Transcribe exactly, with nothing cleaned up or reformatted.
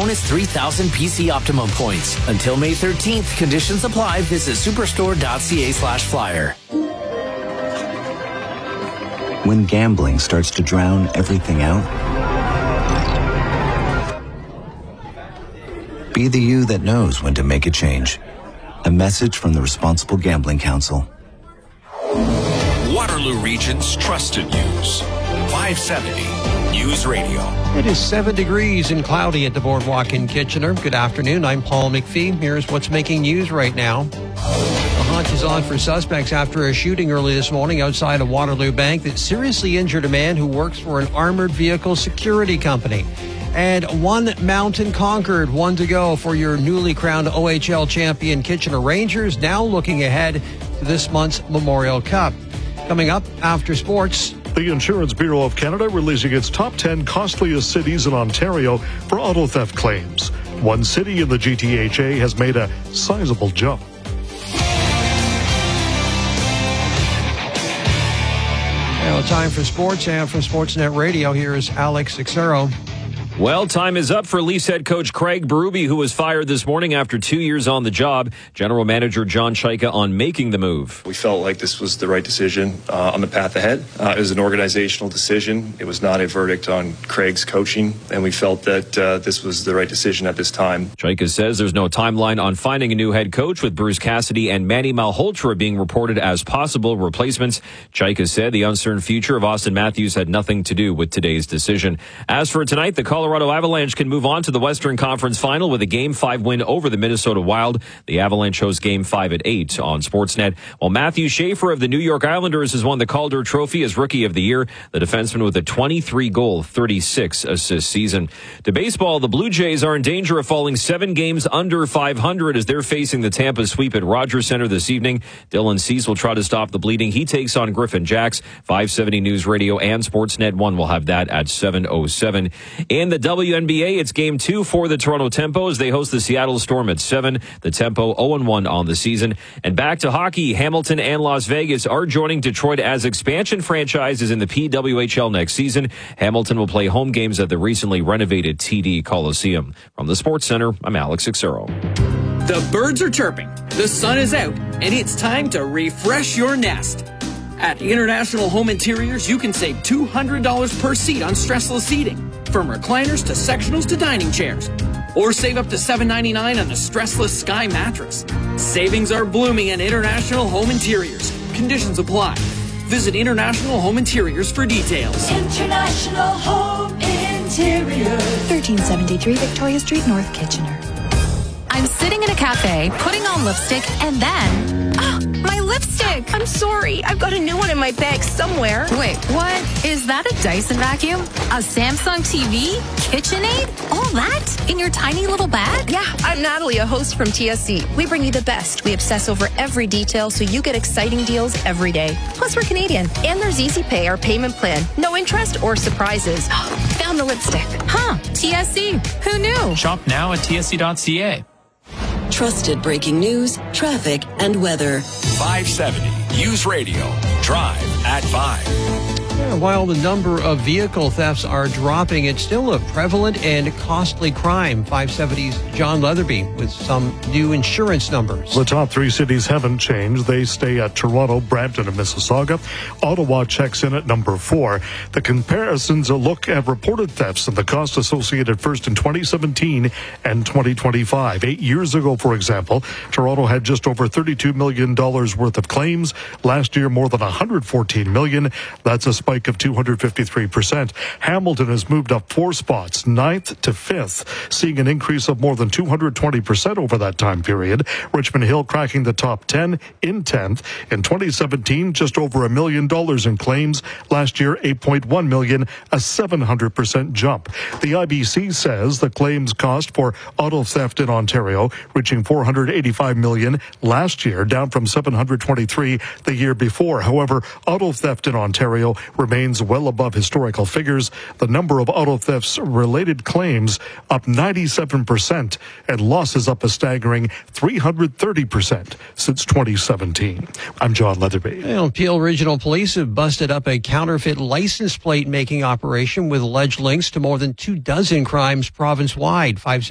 bonus three thousand P C Optimum points. Until May thirteenth, conditions apply. Visit superstore.ca slash flyer. When gambling starts to drown everything out, be the you that knows when to make a change. A message from the Responsible Gambling Council. Waterloo Region's trusted news. five seventy News Radio. It is seven degrees and cloudy at the Boardwalk in Kitchener. Good afternoon. I'm Paul McPhee. Here's what's making news right now. The hunt is on for suspects after a shooting early this morning outside a Waterloo bank that seriously injured a man who works for an armored vehicle security company. And one mountain conquered, one to go for your newly crowned O H L champion Kitchener Rangers, now looking ahead to this month's Memorial Cup. Coming up after sports. The Insurance Bureau of Canada releasing its top ten costliest cities in Ontario for auto theft claims. One city in the G T H A has made a sizable jump. Well, time for sports, and from Sportsnet Radio, here is Alex Xero. Well, time is up for Leafs head coach Craig Berube, who was fired this morning after two years on the job. General manager John Chayka on making the move. We felt like this was the right decision uh, on the path ahead. Uh, it was an organizational decision. It was not a verdict on Craig's coaching, and we felt that uh, this was the right decision at this time. Chayka says there's no timeline on finding a new head coach, with Bruce Cassidy and Manny Malhotra being reported as possible replacements. Chayka said the uncertain future of Auston Matthews had nothing to do with today's decision. As for tonight, the Colorado Avalanche can move on to the Western Conference Final with a Game five win over the Minnesota Wild. The Avalanche host Game five at eight on Sportsnet. While Matthew Schaefer of the New York Islanders has won the Calder Trophy as Rookie of the Year, the defenseman with a twenty-three goal, thirty-six assist season. To baseball, the Blue Jays are in danger of falling seven games under five hundred as they're facing the Tampa sweep at Rogers Center this evening. Dylan Cease will try to stop the bleeding. He takes on Griffin Jacks. five seventy News Radio and Sportsnet one will have that at seven oh seven. In the W N B A, it's game two for the Toronto Tempo as they host the Seattle Storm at seven. The Tempo oh and one on the season. And back to hockey, Hamilton and Las Vegas are joining Detroit as expansion franchises in the P W H L next season. Hamilton will play home games at the recently renovated T D Coliseum. From the Sports Center, I'm Alex Xero. The birds are chirping, the sun is out, and it's time to refresh your nest. At International Home Interiors, you can save two hundred dollars per seat on stressless seating, from recliners to sectionals to dining chairs. Or save up to seven ninety-nine on a stressless Sky mattress. Savings are blooming at International Home Interiors. Conditions apply. Visit International Home Interiors for details. International Home Interiors. thirteen seventy-three Victoria Street, North Kitchener. I'm sitting in a cafe, putting on lipstick, and then... Ah, my lipstick! I'm sorry. I've got a new one in my bag somewhere. Wait, what? Is that a Dyson vacuum? A Samsung T V? KitchenAid? All that? In your tiny little bag? Yeah, I'm Natalie, a host from T S C. We bring you the best. We obsess over every detail so you get exciting deals every day. Plus, we're Canadian. And there's Easy Pay, our payment plan. No interest or surprises. Found the lipstick. Huh, T S C. Who knew? Shop now at T S C dot C A. Trusted breaking news, traffic, and weather. five seventy News Radio. Drive at five. Yeah, while the number of vehicle thefts are dropping, it's still a prevalent and costly crime. five seventy's John Leatherby with some new insurance numbers. The top three cities haven't changed. They stay at Toronto, Brampton, and Mississauga. Ottawa checks in at number four. The comparisons look at reported thefts and the cost associated first in twenty seventeen and twenty twenty-five. Eight years ago, for example, Toronto had just over thirty-two million dollars worth of claims. Last year, more than one hundred fourteen million dollars. That's a spike of two hundred fifty-three percent. Hamilton has moved up four spots, ninth to fifth, seeing an increase of more than two hundred twenty percent over that time period. Richmond Hill cracking the top ten in tenth. In twenty seventeen, just over a million dollars in claims. Last year, eight point one million dollars, a seven hundred percent jump. The I B C says the claims cost for auto theft in Ontario reaching four hundred eighty-five million dollars last year, down from seven hundred twenty-three the year before. However, auto theft in Ontario remains well above historical figures. The number of auto thefts related claims up ninety-seven percent and losses up a staggering three hundred thirty percent since twenty seventeen. I'm John Leatherby. Well, Peel Regional Police have busted up a counterfeit license plate making operation with alleged links to more than two dozen crimes province-wide. Five